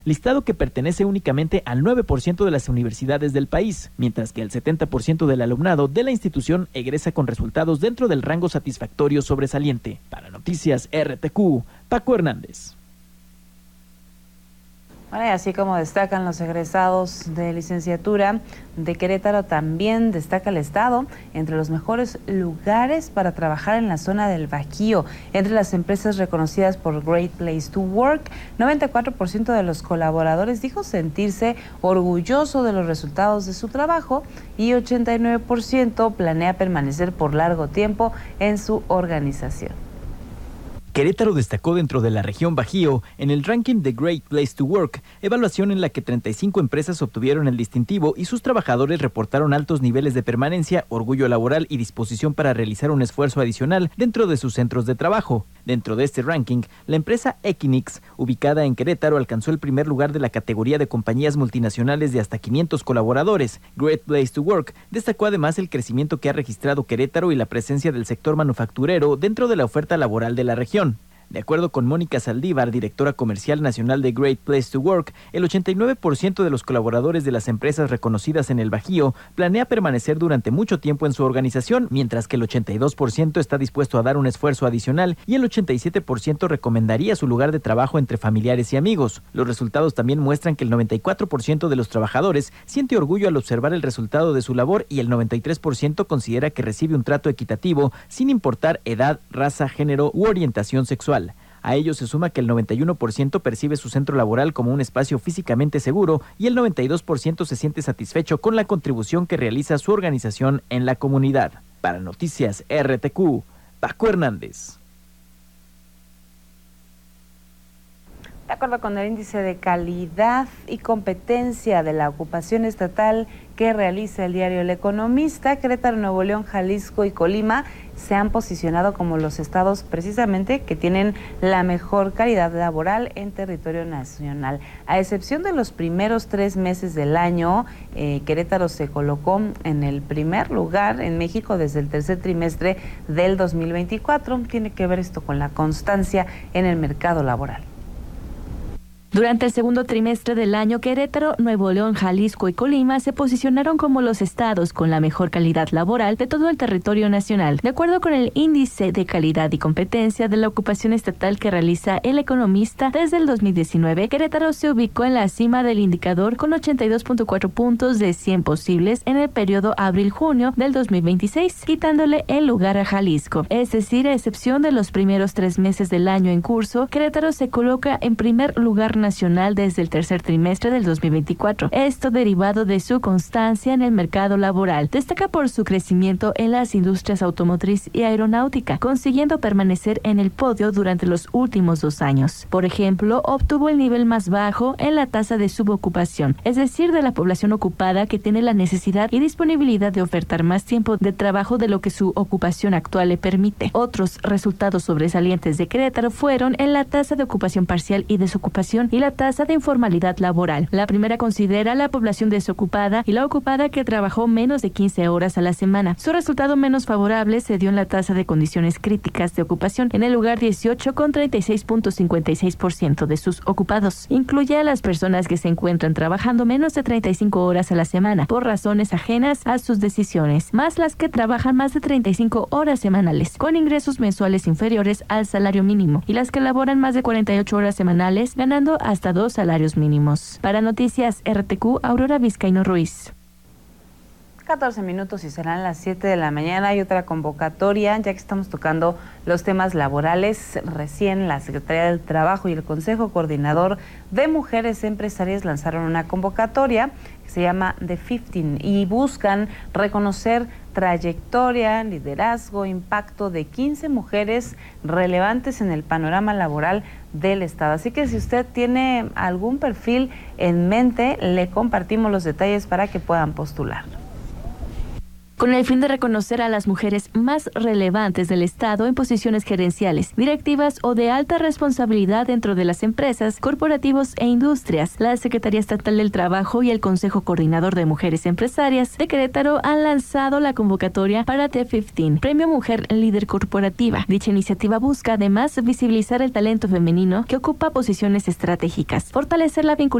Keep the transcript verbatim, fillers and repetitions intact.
listado que pertenece únicamente al nueve por ciento de las universidades del país, mientras que el setenta por ciento del alumnado de la institución egresa con resultados dentro del rango satisfactorio sobresaliente. Para Noticias R T Q, Paco Hernández. Bueno, y así como destacan los egresados de licenciatura de Querétaro, también destaca el estado entre los mejores lugares para trabajar en la zona del Bajío. Entre las empresas reconocidas por Great Place to Work, noventa y cuatro por ciento de los colaboradores dijo sentirse orgulloso de los resultados de su trabajo y ochenta y nueve por ciento planea permanecer por largo tiempo en su organización. Querétaro destacó dentro de la región Bajío en el ranking de Great Place to Work, evaluación en la que treinta y cinco empresas obtuvieron el distintivo y sus trabajadores reportaron altos niveles de permanencia, orgullo laboral y disposición para realizar un esfuerzo adicional dentro de sus centros de trabajo. Dentro de este ranking, la empresa Equinix, ubicada en Querétaro, alcanzó el primer lugar de la categoría de compañías multinacionales de hasta quinientos colaboradores. Great Place to Work destacó además el crecimiento que ha registrado Querétaro y la presencia del sector manufacturero dentro de la oferta laboral de la región. De acuerdo con Mónica Saldívar, directora comercial nacional de Great Place to Work, el ochenta y nueve por ciento de los colaboradores de las empresas reconocidas en el Bajío planea permanecer durante mucho tiempo en su organización, mientras que el ochenta y dos por ciento está dispuesto a dar un esfuerzo adicional y el ochenta y siete por ciento recomendaría su lugar de trabajo entre familiares y amigos. Los resultados también muestran que el noventa y cuatro por ciento de los trabajadores siente orgullo al observar el resultado de su labor y el noventa y tres por ciento considera que recibe un trato equitativo sin importar edad, raza, género u orientación sexual. A ello se suma que el noventa y uno por ciento percibe su centro laboral como un espacio físicamente seguro y el noventa y dos por ciento se siente satisfecho con la contribución que realiza su organización en la comunidad. Para Noticias R T Q, Paco Hernández. De acuerdo con el índice de calidad y competencia de la ocupación estatal que realiza el diario El Economista, Querétaro, Nuevo León, Jalisco y Colima se han posicionado como los estados precisamente que tienen la mejor calidad laboral en territorio nacional. A excepción de los primeros tres meses del año, eh, Querétaro se colocó en el primer lugar en México desde el tercer trimestre del dos mil veinticuatro. Tiene que ver esto con la constancia en el mercado laboral. Durante el segundo trimestre del año, Querétaro, Nuevo León, Jalisco y Colima se posicionaron como los estados con la mejor calidad laboral de todo el territorio nacional. De acuerdo con el índice de calidad y competencia de la ocupación estatal que realiza El Economista, desde el dos mil diecinueve, Querétaro se ubicó en la cima del indicador con ochenta y dos punto cuatro puntos de cien posibles en el periodo abril-junio del dos mil veintiséis, quitándole el lugar a Jalisco. Es decir, a excepción de los primeros tres meses del año en curso, Querétaro se coloca en primer lugar nacional desde el tercer trimestre del dos mil veinticuatro. Esto derivado de su constancia en el mercado laboral. Destaca por su crecimiento en las industrias automotriz y aeronáutica, consiguiendo permanecer en el podio durante los últimos dos años. Por ejemplo, obtuvo el nivel más bajo en la tasa de subocupación, es decir, de la población ocupada que tiene la necesidad y disponibilidad de ofertar más tiempo de trabajo de lo que su ocupación actual le permite. Otros resultados sobresalientes de Querétaro fueron en la tasa de ocupación parcial y desocupación y la tasa de informalidad laboral. La primera considera la población desocupada y la ocupada que trabajó menos de quince horas a la semana. Su resultado menos favorable se dio en la tasa de condiciones críticas de ocupación, en el lugar dieciocho con treinta y seis punto cincuenta y seis por ciento de sus ocupados. Incluye a las personas que se encuentran trabajando menos de treinta y cinco horas a la semana por razones ajenas a sus decisiones, más las que trabajan más de treinta y cinco horas semanales con ingresos mensuales inferiores al salario mínimo y las que laboran más de cuarenta y ocho horas semanales ganando hasta dos salarios mínimos. Para Noticias R T Q, Aurora Vizcaíno Ruiz. catorce minutos y serán las siete de la mañana. Hay otra convocatoria, ya que estamos tocando los temas laborales. Recién la Secretaría del Trabajo y el Consejo Coordinador de Mujeres Empresarias lanzaron una convocatoria que se llama The quince y buscan reconocer trayectoria, liderazgo, impacto de quince mujeres relevantes en el panorama laboral del Estado. Así que si usted tiene algún perfil en mente, le compartimos los detalles para que puedan postular. Con el fin de reconocer a las mujeres más relevantes del Estado en posiciones gerenciales, directivas o de alta responsabilidad dentro de las empresas, corporativos e industrias, la Secretaría Estatal del Trabajo y el Consejo Coordinador de Mujeres Empresarias de Querétaro han lanzado la convocatoria para T quince, Premio Mujer Líder Corporativa. Dicha iniciativa busca además visibilizar el talento femenino que ocupa posiciones estratégicas, fortalecer la vinculación